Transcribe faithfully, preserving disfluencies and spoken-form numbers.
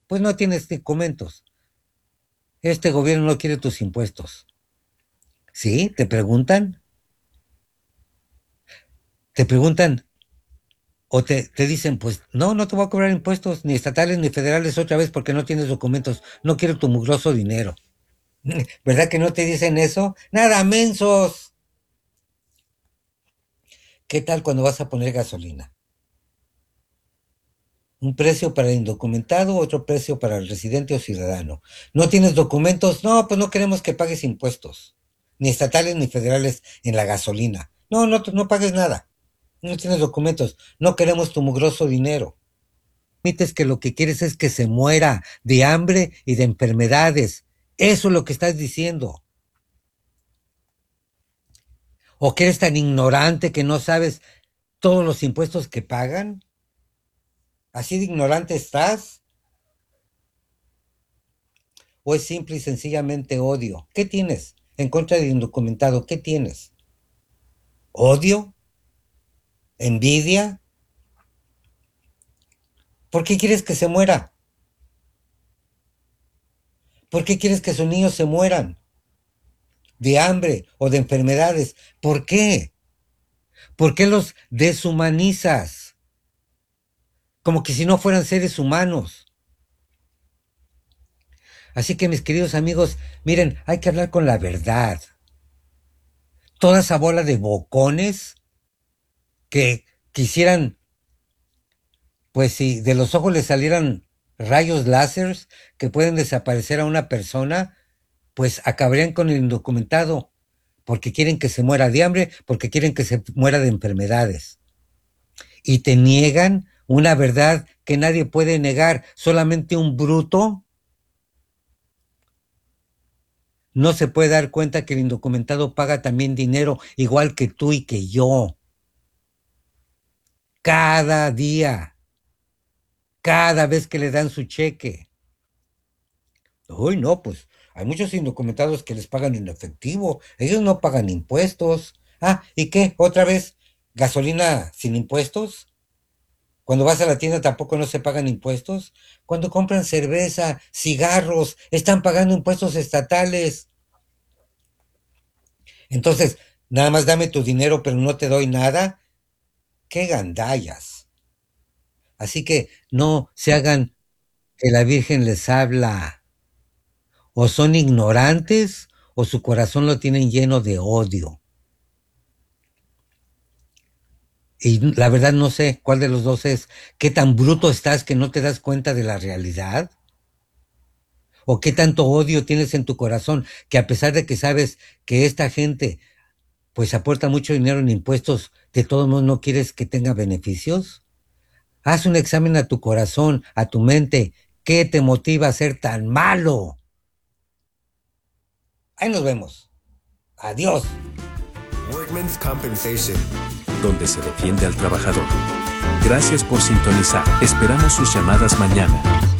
Pues no tienes documentos. Este gobierno no quiere tus impuestos. ¿Sí? ¿Te preguntan? Te preguntan o te, te dicen, pues no, no te voy a cobrar impuestos, ni estatales ni federales otra vez porque no tienes documentos. No quiero tu mugroso dinero. ¿Verdad que no te dicen eso? Nada, mensos. ¿Qué tal cuando vas a poner gasolina? Un precio para el indocumentado, otro precio para el residente o ciudadano. ¿No tienes documentos? No, pues no queremos que pagues impuestos, ni estatales ni federales en la gasolina. No, no, no pagues nada. No tienes documentos. No queremos tu mugroso dinero. Admites que lo que quieres es que se muera de hambre y de enfermedades. Eso es lo que estás diciendo. ¿O que eres tan ignorante que no sabes todos los impuestos que pagan? ¿Así de ignorante estás? ¿O es simple y sencillamente odio? ¿Qué tienes en contra del indocumentado? ¿Qué tienes? ¿Odio? ¿Envidia? ¿Por qué quieres que se muera? ¿Por qué quieres que sus niños se mueran de hambre o de enfermedades? ¿Por qué? ¿Por qué los deshumanizas? Como que si no fueran seres humanos. Así que mis queridos amigos, miren, hay que hablar con la verdad. Toda esa bola de bocones que quisieran, pues si de los ojos les salieran rayos láser que pueden desaparecer a una persona, pues acabarían con el indocumentado, porque quieren que se muera de hambre, porque quieren que se muera de enfermedades. Y te niegan una verdad que nadie puede negar, solamente un bruto no se puede dar cuenta que el indocumentado paga también dinero, igual que tú y que yo. Cada día, cada vez que le dan su cheque. Uy, no, pues hay muchos indocumentados que les pagan en efectivo. Ellos no pagan impuestos. Ah, ¿y qué? ¿Otra vez gasolina sin impuestos? Cuando vas a la tienda tampoco no se pagan impuestos. Cuando compran cerveza, cigarros, están pagando impuestos estatales. Entonces, nada más dame tu dinero, pero no te doy nada. ¡Qué gandallas! Así que no se hagan que la Virgen les habla. O son ignorantes o su corazón lo tienen lleno de odio. Y la verdad no sé cuál de los dos es. ¿Qué tan bruto estás que no te das cuenta de la realidad? ¿O qué tanto odio tienes en tu corazón que a pesar de que sabes que esta gente pues aporta mucho dinero en impuestos, de todos modos no quieres que tenga beneficios? Haz un examen a tu corazón, a tu mente. ¿Qué te motiva a ser tan malo? Ahí nos vemos. Adiós. Workmen's Compensation, donde se defiende al trabajador. Gracias por sintonizar. Esperamos sus llamadas mañana.